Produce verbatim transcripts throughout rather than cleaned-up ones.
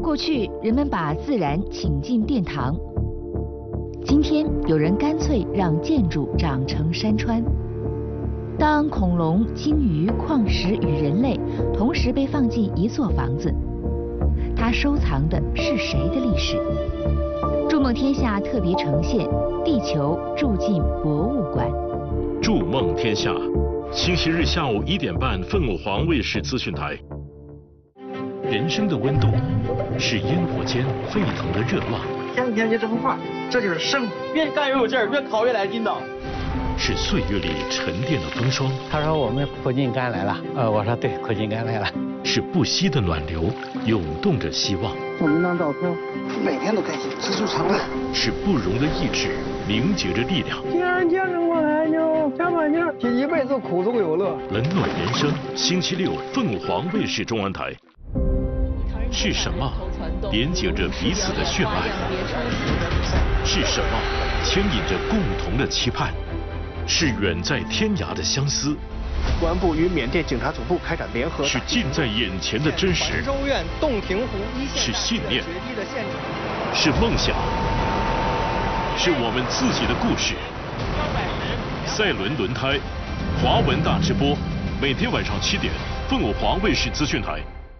过去人们把自然请进殿堂，今天有人干脆让建筑长成山川。当恐龙、鲸鱼、矿石与人类同时被放进一座房子，它收藏的是谁的历史？筑梦天下特别呈现《地球住进博物馆》。 筑梦天下，星期日下午一点半，凤凰卫视资讯台。人生的温度是烟火间沸腾的热浪。 天天就这幅画，这就是生活。 越干越有劲儿，越烤越来劲道。 是岁月里沉淀的风霜。 他说我们苦尽甘来了，呃，我说对，苦尽甘来了。 是不息的暖流，涌动着希望。 我们那照片，每天都开心，知足常乐。 是不容的意志，凝结着力量。 既然见着我来就加把劲儿，这一辈子苦中有乐。 冷暖人生，星期六凤凰卫视中央台。是什么连接着彼此的血脉？是什么牵引着共同的期盼？是远在天涯的相思。 公安部与缅甸警察总部开展联合。 是近在眼前的真实。 州院洞庭湖一线。是信念。是梦想。是我们自己的故事。赛伦轮胎，华文大直播，每天晚上七点，凤凰卫视资讯台。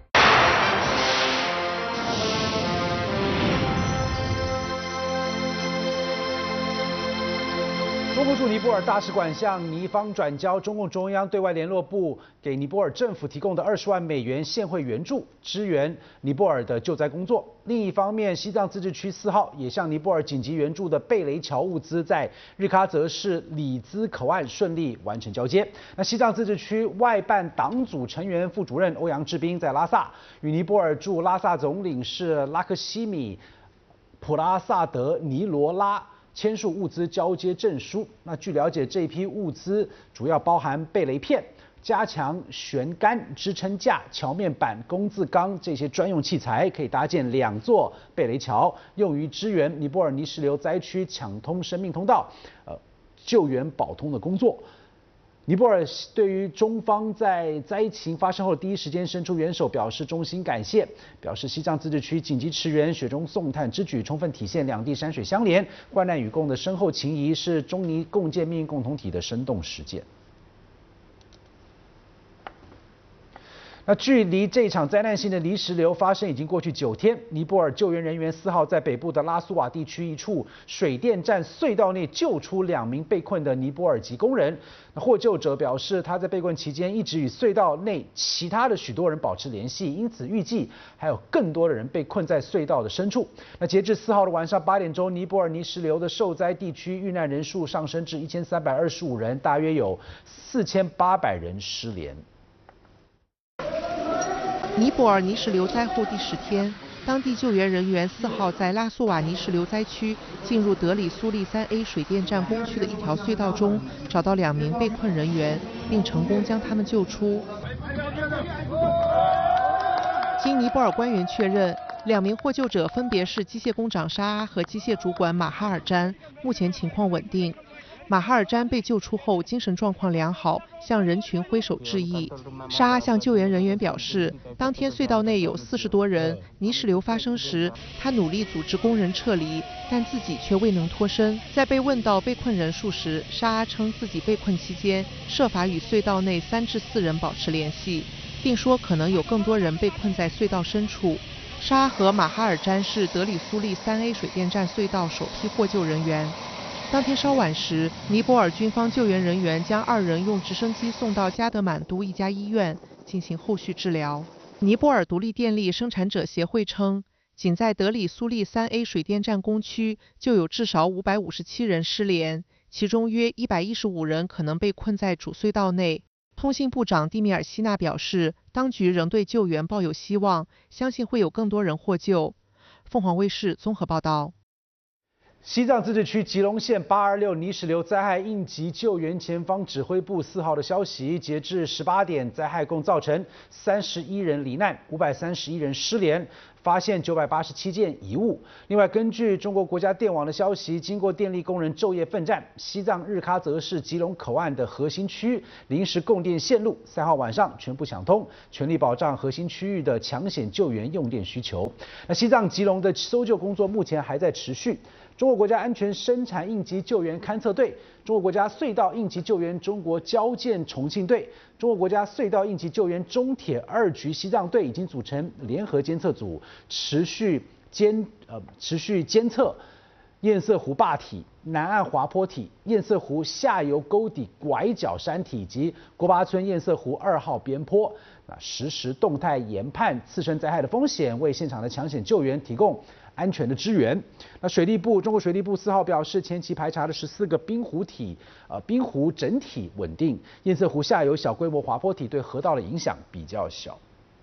中国驻尼泊尔大使馆向尼方转交中共中央对外联络部给尼泊尔政府提供的二十万美元现汇援助，支援尼泊尔的救灾工作。另一方面，西藏自治区四号也向尼泊尔紧急援助的贝雷桥物资在日喀则市里兹口岸顺利完成交接。那西藏自治区外办党组成员副主任欧阳志斌在拉萨与尼泊尔驻拉萨总领事拉克西米普拉萨德尼罗拉签署物资交接证书。那据了解，这一批物资主要包含贝雷片、加强悬杆、支撑架、桥面板、工字钢这些专用器材，可以搭建两座贝雷桥，用于支援尼泊尔泥石流灾区抢通生命通道、呃救援保通的工作。尼泊尔对于中方在灾情发生后第一时间伸出援手表示衷心感谢，表示西藏自治区紧急驰援、雪中送炭之举，充分体现两地山水相连、患难与共的深厚情谊，是中尼共建命运共同体的生动实践。那距离这场灾难性的泥石流发生已经过去九天，尼泊尔救援人员四号在北部的拉苏瓦地区一处水电站隧道内救出两名被困的尼泊尔籍工人。那获救者表示，他在被困期间一直与隧道内其他的许多人保持联系，因此预计还有更多的人被困在隧道的深处。那截至四号的晚上八点钟，尼泊尔泥石流的受灾地区遇难人数上升至一千三百二十五人，大约有四千八百人失联。 尼泊尔泥石流灾后第十天，当地救援人员四号在拉苏瓦泥石流灾区进入德里苏利三 A 水电站工区的一条隧道中，找到两名被困人员，并成功将他们救出。经尼泊尔官员确认，两名获救者分别是机械工长沙阿和机械主管马哈尔詹，目前情况稳定。马哈尔詹被救出后精神状况良好，向人群挥手致意。沙阿向救援人员表示，当天隧道内有四十多人，泥石流发生时，他努力组织工人撤离，但自己却未能脱身。在被问到被困人数时，沙阿称自己被困期间设法与隧道内三至四人保持联系，并说可能有更多人被困在隧道深处。沙阿和马哈尔詹是德里苏利三 A 水电站隧道首批获救人员。当天稍晚时，尼泊尔军方救援人员将二人用直升机送到加德满都一家医院进行后续治疗。尼泊尔独立电力生产者协会称，仅在德里苏利三 A 水电站工区就有至少五百五十七人失联，其中约一百一十五人可能被困在主隧道内。通信部长蒂米尔希纳表示，当局仍对救援抱有希望，相信会有更多人获救。凤凰卫视综合报道。 西藏自治区吉隆县八二六泥石流灾害应急救援前方指挥部四号的消息，截至十八点，灾害共造成三十一人罹难，五百三十一人失联，发现九百八十七件遗物。另外，根据中国国家电网的消息，经过电力工人昼夜奋战，西藏日喀则市吉隆口岸的核心区临时供电线路三号晚上全部抢通，全力保障核心区域的抢险救援用电需求。那西藏吉隆的搜救工作目前还在持续。中国国家安全生产应急救援勘测队、中国国家隧道应急救援中国交建重庆队、中国国家隧道应急救援中铁二局西藏队已经组成联合监测组，持续监呃持续监测堰塞湖坝体、南岸滑坡体、堰塞湖下游沟底拐角山体以及郭巴村堰塞湖二号边坡，那实时动态研判次生灾害的风险，为现场的抢险救援提供安全的支援。那水利部，中国水利部四号表示，前期排查的十四个冰湖体，呃，冰湖整体稳定，堰塞湖下游小规模滑坡体对河道的影响比较小。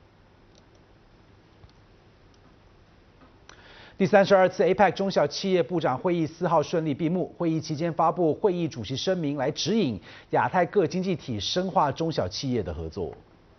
第三十二次 A P E C 中小企业部长会议四号顺利闭幕，会议期间发布会议主席声明，来指引亚太各经济体深化中小企业的合作。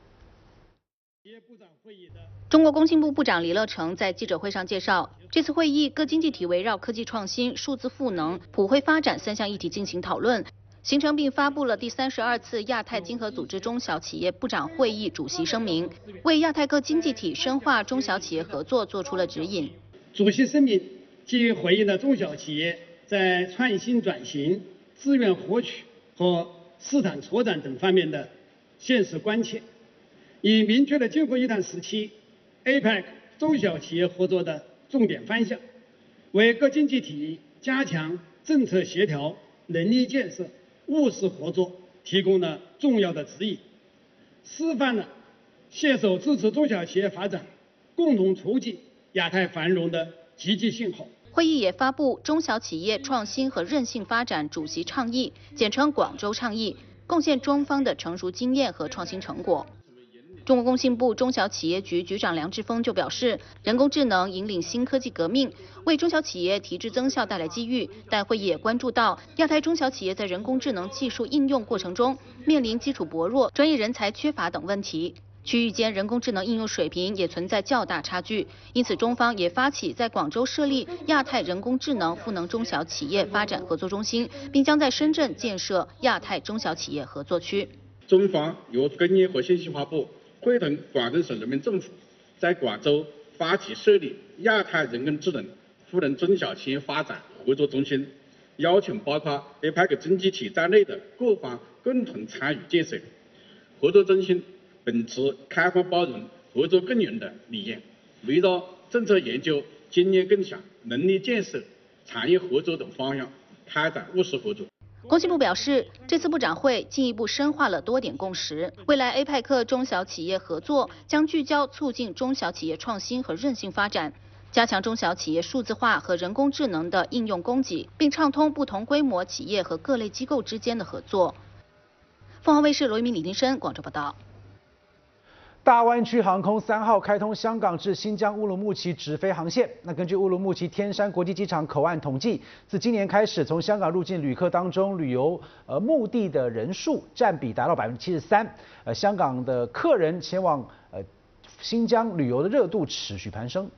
中国工信部部长李乐成在记者会上介绍，这次会议各经济体围绕科技创新、数字赋能、普惠发展三项议题进行讨论，形成并发布了第三十二次亚太经合组织中小企业部长会议主席声明，为亚太各经济体深化中小企业合作做出了指引。 主席声明基于回应了中小企业在创新转型、资源获取和市场拓展等方面的现实关切，已明确了今后一段时期 A P E C 中小企业合作的重点方向，为各经济体加强政策协调、能力建设、务实合作提供了重要的指引，示范了携手支持中小企业发展、共同促进亚太繁荣的积极信号。 会议也发布中小企业创新和韧性发展主席倡议，简称广州倡议，贡献中方的成熟经验和创新成果。中国工信部中小企业局局长梁志峰就表示，人工智能引领新科技革命，为中小企业提质增效带来机遇。但会议也关注到亚太中小企业在人工智能技术应用过程中面临基础薄弱、专业人才缺乏等问题。区域间人工智能应用水平也存在较大差距，因此中方也发起在广州设立亚太人工智能赋能中小企业发展合作中心，并将在深圳建设亚太中小企业合作区。 中方由工业和信息化部会同广东省人民政府，在广州发起设立亚太人工智能赋能中小企业发展合作中心，邀请包括 A P E C 经济体在内的各方共同参与建设。合作中心秉持开放包容、合作共赢的理念，围绕政策研究、经验共享、能力建设、产业合作等方向开展务实合作。 工信部表示，这次部长会进一步深化了多点共识，未来 A P E C 中小企业合作将聚焦促进中小企业创新和韧性发展，加强中小企业数字化和人工智能的应用供给，并畅通不同规模企业和各类机构之间的合作。凤凰卫视罗一鸣、李丁生广州报道。 大湾区航空三号开通香港至新疆乌鲁木齐直飞航线。那根据乌鲁木齐天山国际机场口岸统计，自今年开始，从香港入境旅客当中，旅游呃目的的人数占比达到百分之七十三。呃，香港的客人前往呃新疆旅游的热度持续攀升。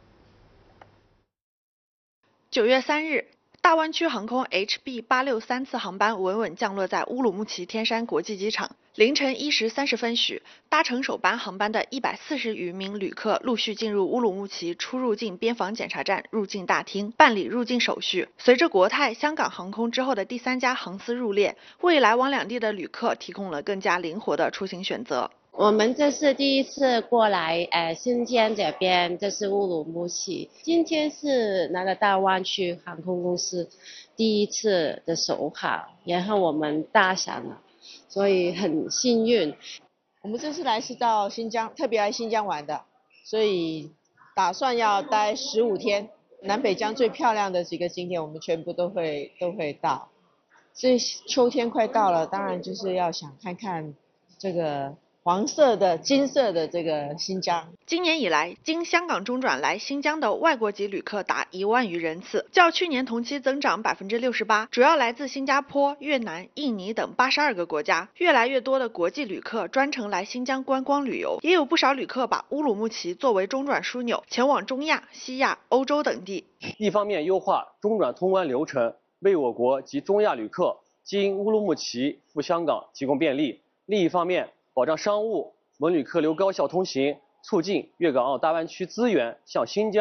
九月三日。大湾区航空 H B 八六三次航班稳稳降落在乌鲁木齐天山国际机场。凌晨一时三十分许，搭乘首班航班的一百四十余名旅客陆续进入乌鲁木齐出入境边防检查站入境大厅办理入境手续。随着国泰、香港航空之后的第三家航司入列，为来往两地的旅客提供了更加灵活的出行选择。 我们这是第一次过来，呃，新疆这边，这是乌鲁木齐。今天是那个大湾区航空公司第一次的首航，然后我们搭上了，所以很幸运。 我们这次来是到新疆，特别来新疆玩的，所以打算要待十五天。南北疆最漂亮的几个景点，我们全部都会都会到。所以秋天快到了，当然就是要想看看这个黄色的、金色的这个新疆。 今年以来，经香港中转来新疆的外国籍旅客达一万余人次，较去年同期增长百分之六十八，主要来自新加坡、越南、印尼等八十二个国家。越来越多的国际旅客专程来新疆观光旅游，也有不少旅客把乌鲁木齐作为中转枢纽，前往中亚、西亚、欧洲等地。 一方面优化中转通关流程，为我国及中亚旅客经乌鲁木齐赴香港提供便利；另一方面，保障商务、文旅客流高效通行，促进粤港澳大湾区资源向新疆